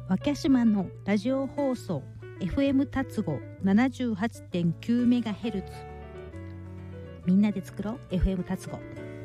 和キャシマのラジオ放送 FM 達語 78.9MHz。 みんなで作ろう FM 達語。